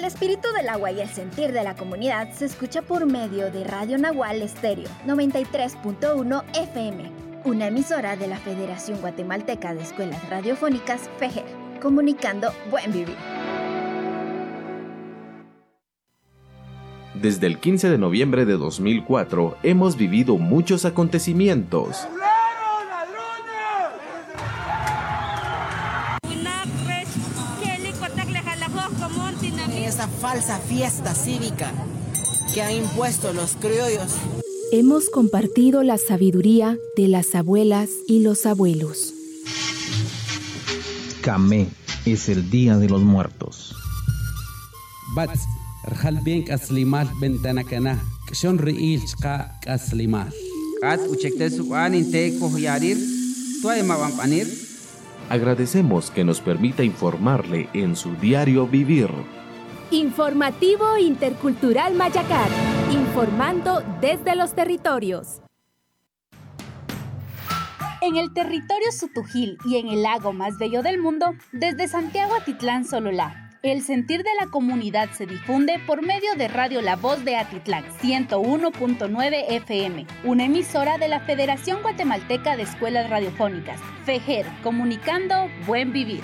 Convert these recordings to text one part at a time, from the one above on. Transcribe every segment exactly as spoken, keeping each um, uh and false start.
El espíritu del agua y el sentir de la comunidad se escucha por medio de Radio Nahual Estéreo noventa y tres punto uno F M, una emisora de la Federación Guatemalteca de Escuelas Radiofónicas FEJER, comunicando buen vivir. Desde el quince de noviembre de dos mil cuatro hemos vivido muchos acontecimientos. Esa falsa fiesta cívica que han impuesto los criollos. Hemos compartido la sabiduría de las abuelas y los abuelos. Camé es el Día de los Muertos. Bats, Rjalbien Kaslimal Bentanakana, Kshon Riil Chka Kaslimal. Kat Uchektesuan Inteko Yarir, Tuaemabampanir. Agradecemos que nos permita informarle en su diario vivir. Informativo Intercultural Mayacar, informando desde los territorios. En el territorio Sutujil y en el lago más bello del mundo, desde Santiago Atitlán Sololá, el sentir de la comunidad se difunde por medio de Radio La Voz de Atitlán, ciento uno punto nueve F M, una emisora de la Federación Guatemalteca de Escuelas Radiofónicas, FEJER, comunicando buen vivir.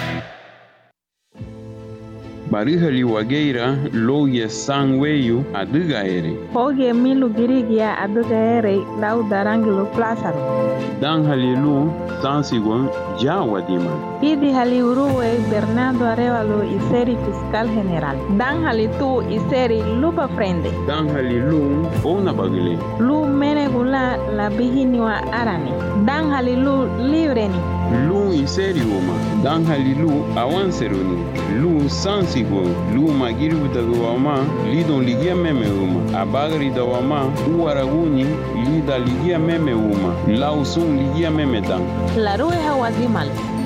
Barihali wageira loye sangweyu adugaere. Hoge milu girigia adugaere lau darangilo plasaro. Dan halilu sansigon jawadima. Pidi hali uruwe Bernardo Arevalo iseri fiscal general. Dan halitu iseri lupa frende. Dan halilu ona bagile. Lu menegula la bihiniwa arani. Dan halilu libreni. Lu iseri uma. Dan halilu awanseruni. Lu sansi lu magiri utagawama lidon ligia meme uma abagri dawama uaraguni lida ligia meme uma lausun ligia meme dan la rue hawazimal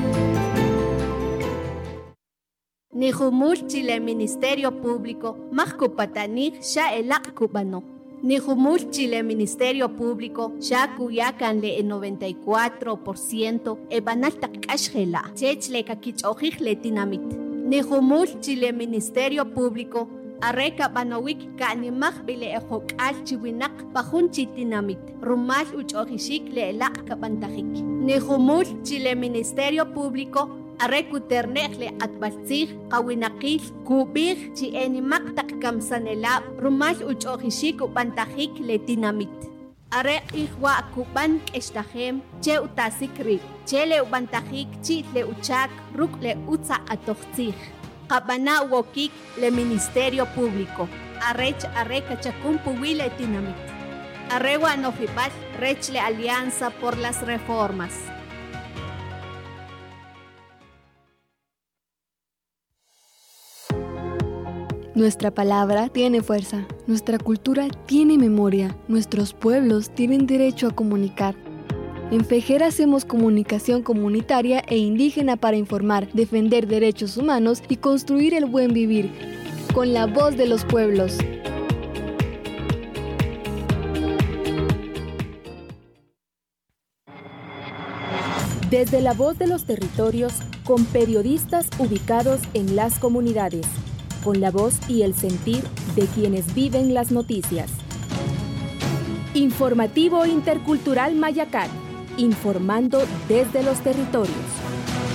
Nihumul Chile Ministerio Público Mahkupatanik Sha Elak Kubano Nihumul Chile Ministerio Público Sha Kuyakan le noventa y cuatro por ciento Ebanalta Kashela Chechle Kakich le Tinamit Nihumul Chile Ministerio Público Areka Banowik Kanimach Bile Ejok Al Chiwinak Pajun Chitinamit Rumal Uchojishik Le Elak Kabantajik Nihumul Chile Ministerio Público Areku Ternechle Atbalzig Kawinakil Kubir Chi Enimak Takkamsanela Rumal Uchojishik Bantajik Le Tinamit Are ihwa kuban estahem che utasikri che le ubantajik chi le uchak ruk le utsa atochzig kabana wokik le Ministerio Público arech areka chakumpu wile tinamit arewa nofibal rech le Alianza por las Reformas. Nuestra palabra tiene fuerza, nuestra cultura tiene memoria, nuestros pueblos tienen derecho a comunicar. En FEJER hacemos comunicación comunitaria e indígena para informar, defender derechos humanos y construir el buen vivir, con la voz de los pueblos. Desde la voz de los territorios, con periodistas ubicados en las comunidades. Con la voz y el sentir de quienes viven las noticias. Informativo Intercultural Mayacar, informando desde los territorios.